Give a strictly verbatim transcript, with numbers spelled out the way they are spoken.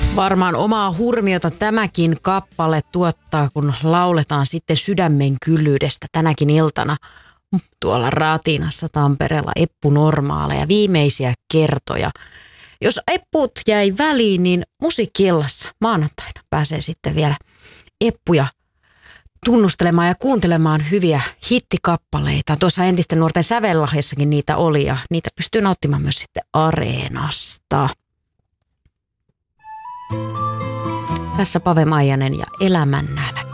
Varmaan omaa hurmiota tämäkin kappale tuottaa, kun lauletaan sitten sydämen kyllyydestä tänäkin iltana tuolla Ratinassa Tampereella Eppu Normaaleja viimeisiä kertoja. Jos Epput jäi väliin, niin Musiikki-illassa maanantaina pääsee sitten vielä Eppuja tunnustelemaan ja kuuntelemaan hyviä hittikappaleita. Tuossa entisten nuorten sävellahjassakin niitä oli ja niitä pystyy nauttimaan myös sitten Areenasta. Tässä Pave Maijanen ja Elämän nälkä.